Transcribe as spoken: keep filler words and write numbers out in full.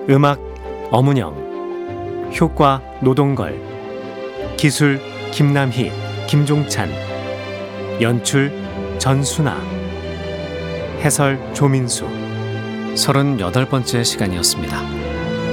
음악 엄은영, 효과 노동걸, 기술 김남희, 김종찬, 연출 전순아, 해설 조민수. 서른여덟 번째 시간이었습니다.